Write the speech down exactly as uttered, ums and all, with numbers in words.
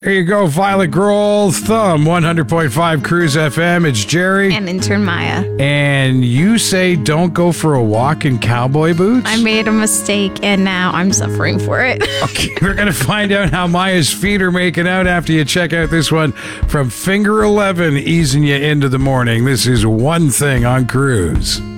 There you go, Violet Grohl, Thumb, one hundred point five Cruise F M. It's Jerry. And intern Maya. And you say don't go for a walk in cowboy boots? I made a mistake, and now I'm suffering for it. Okay, we're going to find out how Maya's feet are making out after you check out this one from Finger eleven, easing you into the morning. This is One Thing on Cruise.